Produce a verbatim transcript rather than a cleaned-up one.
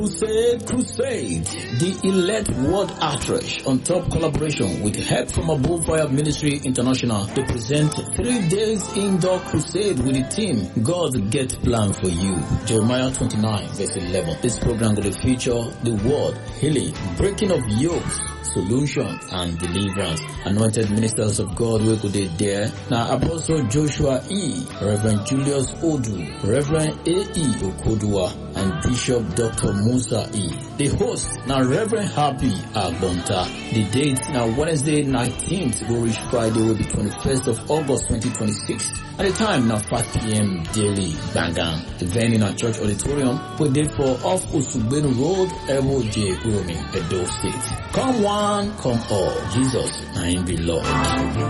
Crusade, Crusade, the Elect World Outreach on top collaboration with Help from Above Fire Ministry International to present three days indoor crusade with the team God Get Plan for You. Jeremiah twenty-nine verse eleven. This program will feature the word, healing, breaking of yokes, solution and deliverance. Anointed ministers of God will go there. Now Apostle Joshua E, Reverend Julius Odu, Reverend A E Okodua, and Bishop Doctor Musa E. The host now Reverend Happy Agbonta. The date now Wednesday nineteenth will reach Friday will be twenty-first of August twenty twenty-six. At the time now five p.m. daily bangam. The venue in our church auditorium will be for off Usugbenu Road, Ebo J. Uromi, Edo State. Come one, come all. Jesus, I am the Lord.